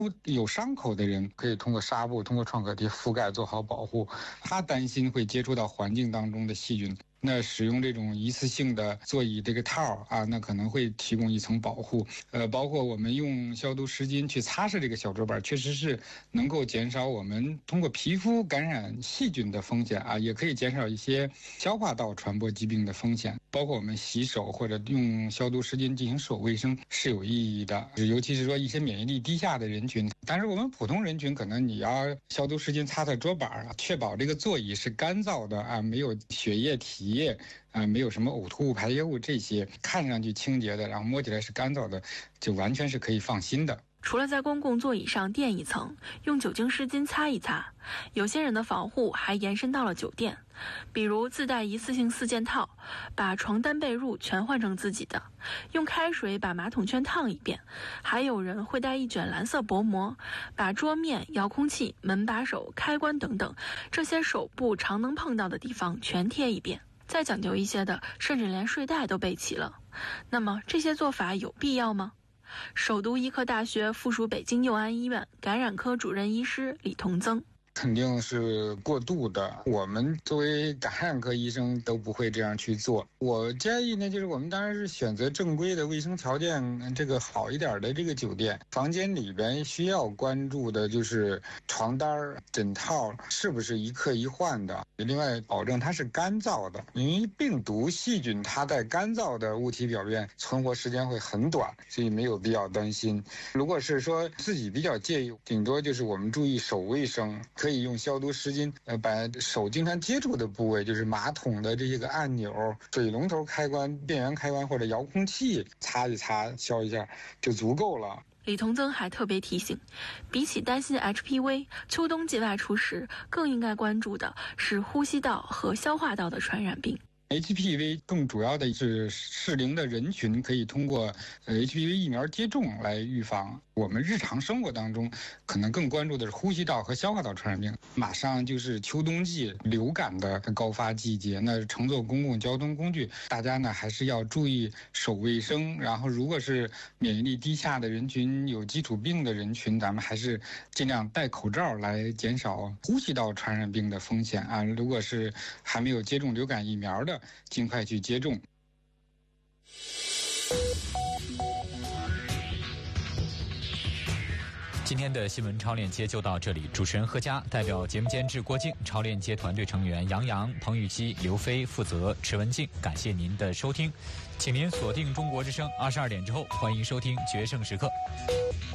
有伤口的人可以通过纱布、通过创可贴覆盖做好保护。他担心会接触到环境当中的细菌，那使用这种一次性的座椅这个套啊，那可能会提供一层保护。包括我们用消毒湿巾去擦拭这个小桌板，确实是能够减少我们通过皮肤感染细菌的风险啊，也可以减少一些消化道传播疾病的风险。包括我们洗手或者用消毒湿巾进行手卫生是有意义的，尤其是说一些免疫力低下的人群。但是我们普通人群可能你要消毒湿巾擦擦桌板啊，确保这个座椅是干燥的啊，没有血液体液啊，没有什么呕吐物排泄物，这些看上去清洁的，然后摸起来是干燥的，就完全是可以放心的。 除了在公共座椅上垫一层，用酒精湿巾擦一擦，有些人的防护还延伸到了酒店，比如自带一次性4件套，把床单被褥全换成自己的，用开水把马桶圈烫一遍，还有人会带一卷蓝色薄膜，把桌面、遥控器、门把手、开关等等这些手部常能碰到的地方全贴一遍。再讲究一些的，甚至连睡袋都备齐了。那么这些做法有必要吗？首都医科大学附属北京佑安医院感染科主任医师李同增。 肯定是过度的，我们作为感染科医生都不会这样去做。我建议呢，就是我们当然是选择正规的卫生条件这个好一点的这个酒店，房间里边需要关注的就是床单、枕套是不是一刻一换的，另外保证它是干燥的，因为病毒细菌它在干燥的物体表面存活时间会很短，所以没有必要担心。如果是说自己比较介意，顶多就是我们注意手卫生，可以用消毒湿巾把手经常接触的部位，就是马桶的这些个按钮、水龙头开关、电源开关或者遥控器擦一擦、消一下就足够了。 李同增还特别提醒，比起担心 HPV， 秋冬季外出时更应该关注的是呼吸道和消化道的传染病。 HPV 更主要的是适龄的人群可以通过HPV 疫苗接种来预防。我们日常生活当中可能更关注的是呼吸道和消化道传染病。马上就是秋冬季流感的高发季节，那乘坐公共交通工具，大家呢还是要注意手卫生。然后如果是免疫力低下的人群、有基础病的人群，咱们还是尽量戴口罩来减少呼吸道传染病的风险啊。如果是还没有接种流感疫苗的，尽快去接种。 今天的新闻超链接就到这里，主持人贺佳，代表节目监制郭靖，超链接团队成员杨洋、彭玉熙、刘飞，负责池文静。感谢您的收听，请您锁定中国之声，22点之后欢迎收听决胜时刻。